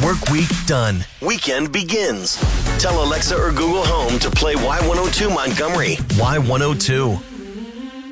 Work week done. Weekend begins. Tell Alexa or Google Home to play Y102 Montgomery. Y102.